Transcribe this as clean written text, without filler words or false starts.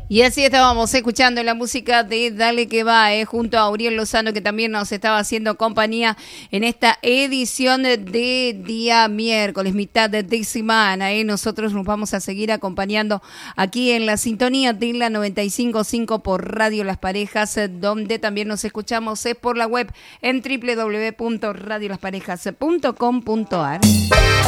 Y así estábamos escuchando la música de Dale que va, junto a Uriel Lozano, que también nos estaba haciendo compañía en esta edición de día miércoles, mitad de semana. Nosotros nos vamos a seguir acompañando aquí en la sintonía de la 95.5 por Radio Las Parejas, donde también nos escuchamos por la web en www.radiolasparejas.com.ar.